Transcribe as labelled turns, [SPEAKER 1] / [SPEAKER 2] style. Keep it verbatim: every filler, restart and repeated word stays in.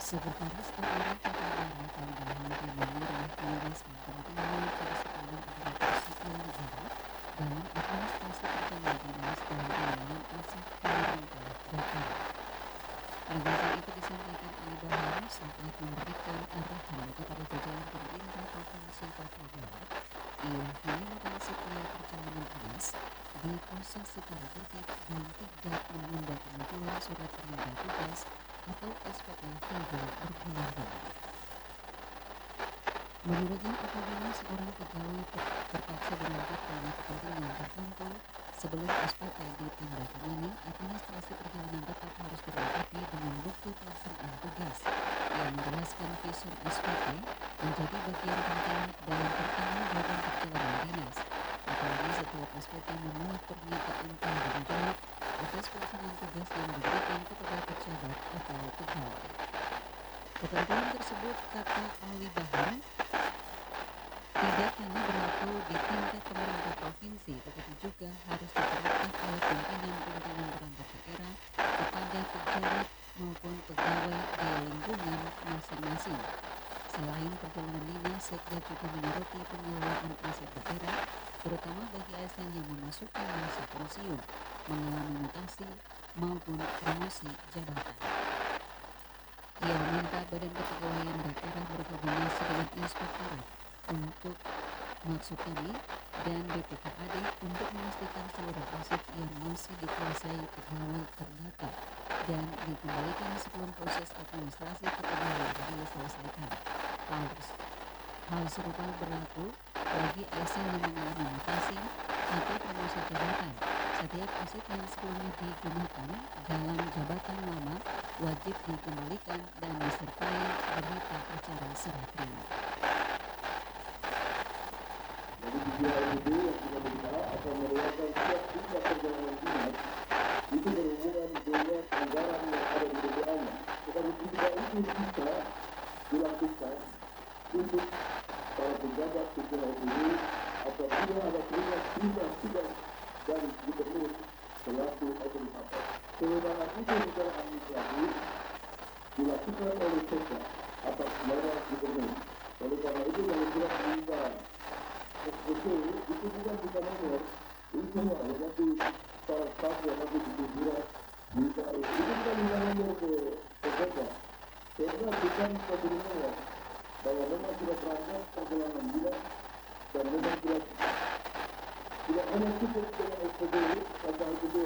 [SPEAKER 1] Sekretaris Daerah Kota Baru Tambahan Timur menegaskan pentingnya kedisiplinan aparatur sipil negara dalam administrasi perjalanan dinas dan penanganan aset pemerintah daerah. Penegasan itu disampaikan Ali Bahar saat memberikan arahan kepada jajaran pemerintah Provinsi Papua Barat yang menginginkan setiap perjalanan dinas diproses secara tertib dan tidak menunda pengajuan surat perintah tugas atau S P P hingga berbulan-bulan. Menurutnya, apabila seorang pegawai ter- terpaksa berangkat karena kepentingan tertentu sebelum S P P ditandatangani, administrasi perjalanan tetap harus dilengkapi dengan bukti pelaksanaan tugas yang menjelaskan visum S P P menjadi bagian penting dalam pertanggungjawaban perjalanan dinas. Apalagi setiap S P P memuat pernyataan tanggung jawab atas pelaksanaan tugas yang diberikan kepada pejabat atau pegawai. Ketentuan tersebut, kata Ali Bahar, tidak hanya berlaku di tingkat pemerintah provinsi, tetapi juga harus diterapkan oleh pimpinan-pimpinan perangkat daerah kepada pejabat maupun pegawai di lingkungan masing-masing. Selain perjalanan dinas, Sekda juga menyoroti pengelolaan aset daerah, terutama bagi A S N yang memasuki masa pensiun, mengalami mutasi maupun promosi jabatan. Ia meminta Badan Kepegawaian Daerah berkoordinasi dengan Inspektorat untuk maksud kami dan B P K A D untuk memastikan seluruh aset yang masih dikuasai pegawai terdata dan dikembalikan sebelum proses administrasi kepegawaian diselesaikan. Hal, hal serupa berlaku bagi A S N yang mengalami mutasi atau promosi jabatan. Setiap aset yang sebelumnya digunakan dalam jabatan lama wajib dikembalikan dan disertai berita acara serah terima.
[SPEAKER 2] Jadi di I D yang sudah berbicara akan meruangkan setiap tingkat perjalanan dinas itu berhubungan dengan anggaran yang ada di D B A-nya. Tetapi jika itu bisa dilakukan untuk para pejabat secara umum apabila ada perintah tugas-tugas dari gubernur selaku otoritatif. Kewenangan itu secara administratif dilakukan oleh Sekda atas nama gubernur. Oleh karena itu kalau surat perintah betul itu bukan kita nomor ini semua ya nanti para staf yang nanti dikumpulkan bisa itu bukan kita nomor ke Sekda. Sekda bukan kebenaran bahwa memang sudah berangkat perjalanan dinas dan memang sudah tidak hanya cukup dengan S P D atau S P D